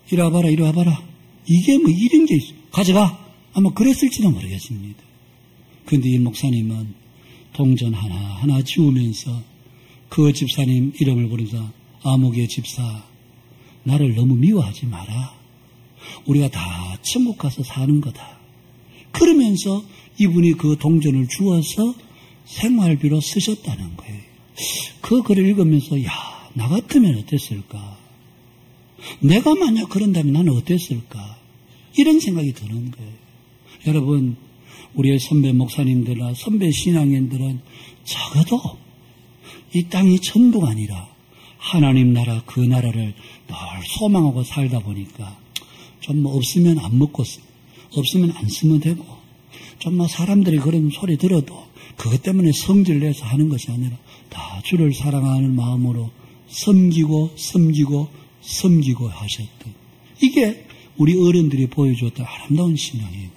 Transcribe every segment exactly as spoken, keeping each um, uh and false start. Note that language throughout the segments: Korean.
이리 와봐라, 이리 와봐라. 이게 뭐 이런 게 있어. 가져가. 아마 그랬을지도 모르겠습니다. 그런데 이 목사님은 동전 하나하나 지우면서 그 집사님 이름을 부르자 아무개 집사, 나를 너무 미워하지 마라. 우리가 다 천국 가서 사는 거다. 그러면서 이분이 그 동전을 주어서 생활비로 쓰셨다는 거예요. 그 글을 읽으면서 야, 나 같으면 어땠을까? 내가 만약 그런다면 나는 어땠을까? 이런 생각이 드는 거예요. 여러분, 우리의 선배 목사님들이나 선배 신앙인들은 적어도 이 땅이 전부가 아니라 하나님 나라, 그 나라를 늘 소망하고 살다 보니까 좀 뭐 없으면 안 먹고 없으면 안 쓰면 되고 좀 뭐 사람들이 그런 소리 들어도 그것 때문에 성질 내서 하는 것이 아니라 다 주를 사랑하는 마음으로 섬기고 섬기고 섬기고 하셨던, 이게 우리 어른들이 보여주었던 아름다운 신앙이에요.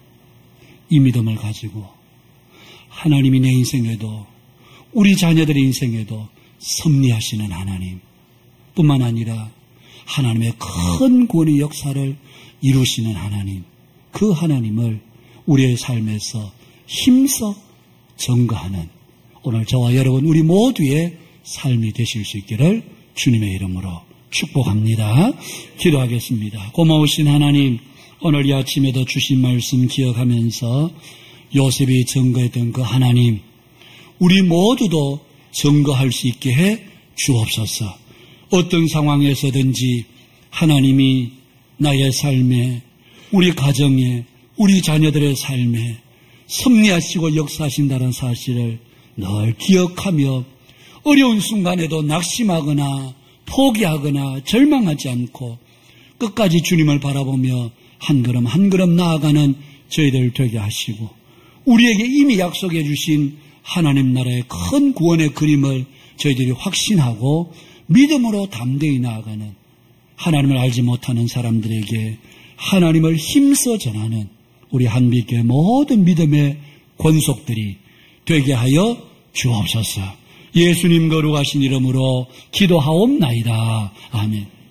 이 믿음을 가지고 하나님이 내 인생에도 우리 자녀들의 인생에도 섭리하시는 하나님 뿐만 아니라 하나님의 큰 구원의 역사를 이루시는 하나님, 그 하나님을 우리의 삶에서 힘써 증거하는 오늘 저와 여러분 우리 모두의 삶이 되실 수 있기를 주님의 이름으로 축복합니다. 기도하겠습니다. 고마우신 하나님, 오늘 이 아침에도 주신 말씀 기억하면서 요셉이 증거했던 그 하나님, 우리 모두도 증거할 수 있게 해 주옵소서. 어떤 상황에서든지 하나님이 나의 삶에, 우리 가정에, 우리 자녀들의 삶에 섭리하시고 역사하신다는 사실을 늘 기억하며 어려운 순간에도 낙심하거나 포기하거나 절망하지 않고 끝까지 주님을 바라보며 한 걸음 한 걸음 나아가는 저희들 되게 하시고, 우리에게 이미 약속해 주신 하나님 나라의 큰 구원의 그림을 저희들이 확신하고 믿음으로 담대히 나아가는, 하나님을 알지 못하는 사람들에게 하나님을 힘써 전하는 우리 한빛교회 모든 믿음의 권속들이 되게 하여 주옵소서. 예수님 거룩하신 이름으로 기도하옵나이다. 아멘.